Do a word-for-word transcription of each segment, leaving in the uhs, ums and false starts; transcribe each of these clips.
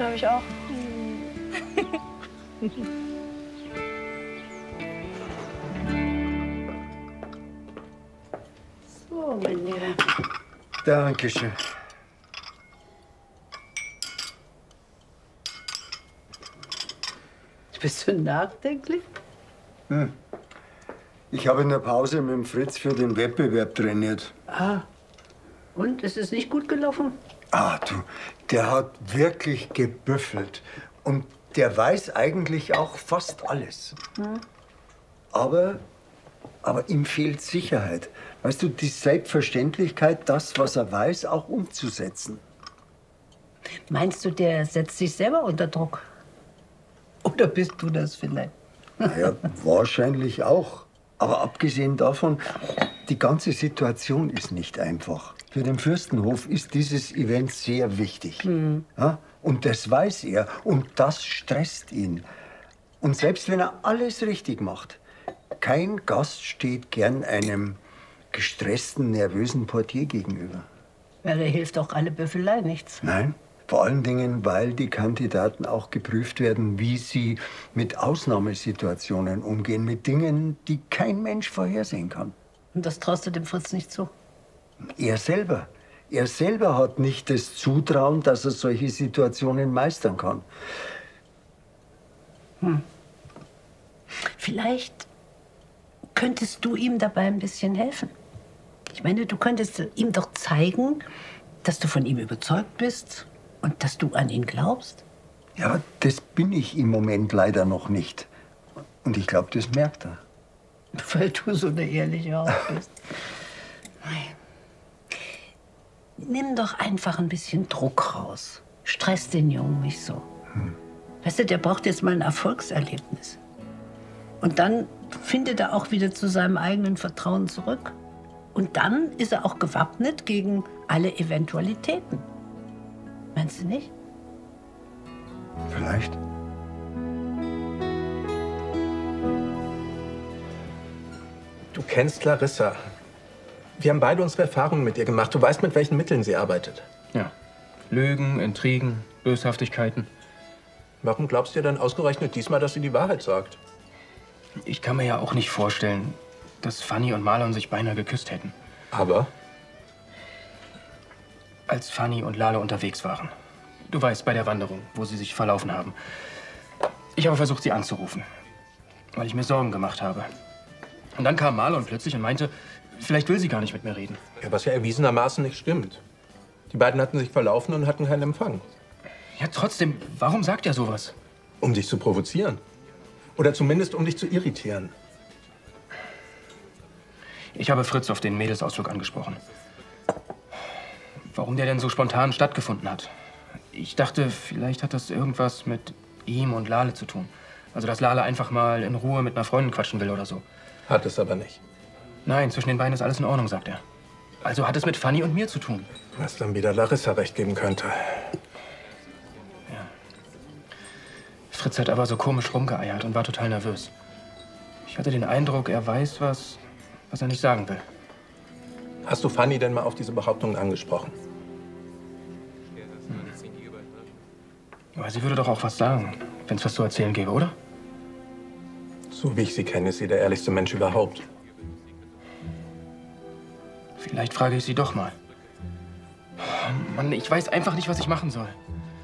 glaube ich, auch. So, mein Lieber. Dankeschön. Bist du nachdenklich? Hm. Ich habe in der Pause mit dem Fritz für den Wettbewerb trainiert. Ah. Und? Ist es nicht gut gelaufen? Ah, du, der hat wirklich gebüffelt. Und der weiß eigentlich auch fast alles. Hm. Aber, aber ihm fehlt Sicherheit. Weißt du, die Selbstverständlichkeit, das, was er weiß, auch umzusetzen. Meinst du, der setzt sich selber unter Druck? Oder bist du das vielleicht? Naja, wahrscheinlich auch. Aber abgesehen davon, die ganze Situation ist nicht einfach. Für den Fürstenhof ist dieses Event sehr wichtig. Mhm. Ja? Und das weiß er und das stresst ihn. Und selbst wenn er alles richtig macht, kein Gast steht gern einem gestressten, nervösen Portier gegenüber. Ja, da hilft auch alle Büffelei nichts. Nein. Vor allen Dingen, weil die Kandidaten auch geprüft werden, wie sie mit Ausnahmesituationen umgehen, mit Dingen, die kein Mensch vorhersehen kann. Und das traust du dem Fritz nicht zu? Er selber. Er selber hat nicht das Zutrauen, dass er solche Situationen meistern kann. Hm. Vielleicht könntest du ihm dabei ein bisschen helfen. Ich meine, du könntest ihm doch zeigen, dass du von ihm überzeugt bist. Und dass du an ihn glaubst? Ja, das bin ich im Moment leider noch nicht. Und ich glaube, das merkt er. Weil du so eine ehrliche Haut bist. Nimm doch einfach ein bisschen Druck raus. Stress den Jungen nicht so. Hm. Weißt du, der braucht jetzt mal ein Erfolgserlebnis. Und dann findet er auch wieder zu seinem eigenen Vertrauen zurück. Und dann ist er auch gewappnet gegen alle Eventualitäten. Meinst du nicht? Vielleicht. Du kennst Larissa. Wir haben beide unsere Erfahrungen mit ihr gemacht. Du weißt, mit welchen Mitteln sie arbeitet. Ja. Lügen, Intrigen, Böshaftigkeiten. Warum glaubst du denn ausgerechnet diesmal, dass sie die Wahrheit sagt? Ich kann mir ja auch nicht vorstellen, dass Fanny und Marlon sich beinahe geküsst hätten. Aber? Als Fanny und Lale unterwegs waren. Du weißt, bei der Wanderung, wo sie sich verlaufen haben. Ich habe versucht, sie anzurufen, weil ich mir Sorgen gemacht habe. Und dann kam Marlon plötzlich und meinte, vielleicht will sie gar nicht mit mir reden. Ja, was ja erwiesenermaßen nicht stimmt. Die beiden hatten sich verlaufen und hatten keinen Empfang. Ja, trotzdem, warum sagt er sowas? Um dich zu provozieren. Oder zumindest, um dich zu irritieren. Ich habe Fritz auf den Mädelsausflug angesprochen. Warum der denn so spontan stattgefunden hat. Ich dachte, vielleicht hat das irgendwas mit ihm und Lale zu tun. Also, dass Lale einfach mal in Ruhe mit einer Freundin quatschen will oder so. Hat es aber nicht. Nein, zwischen den beiden ist alles in Ordnung, sagt er. Also hat es mit Fanny und mir zu tun. Was dann wieder Larissa recht geben könnte. Ja. Fritz hat aber so komisch rumgeeiert und war total nervös. Ich hatte den Eindruck, er weiß was, was er nicht sagen will. Hast du Fanny denn mal auf diese Behauptungen angesprochen? Hm. Aber sie würde doch auch was sagen, wenn es was zu erzählen gäbe, oder? So wie ich sie kenne, ist sie der ehrlichste Mensch überhaupt. Vielleicht frage ich sie doch mal. Oh Mann, ich weiß einfach nicht, was ich machen soll.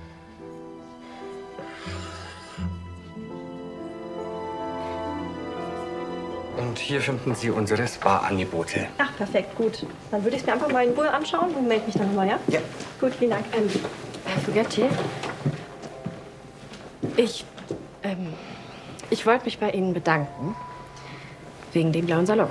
Und hier finden Sie unsere Spa-Angebote. Ach, perfekt, gut. Dann würde ich es mir einfach mal in Ruhe anschauen und melde mich dann nochmal, ja? Ja. Gut, vielen Dank. Ähm, Herr Fugetti, ich, ähm, ich wollte mich bei Ihnen bedanken. Wegen dem blauen Salon.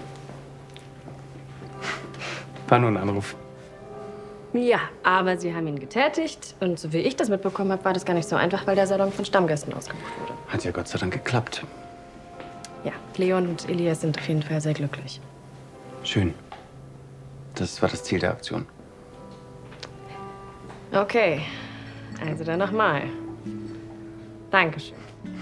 War nur ein Anruf. Ja, aber Sie haben ihn getätigt. Und so wie ich das mitbekommen habe, war das gar nicht so einfach, weil der Salon von Stammgästen ausgebucht wurde. Hat ja Gott sei Dank geklappt. Ja, Leon und Elias sind auf jeden Fall sehr glücklich. Schön. Das war das Ziel der Aktion. Okay, also dann nochmal. Dankeschön.